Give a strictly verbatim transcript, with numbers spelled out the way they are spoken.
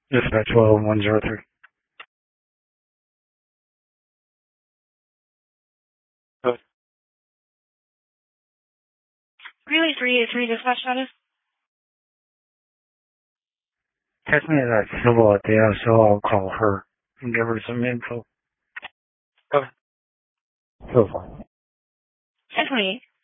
Dispatch twelve one zero three. Good. Really three eight three dispatch status? Text me that civil at the so I'll call her and give her some info. Go. So far. ten twenty-eight.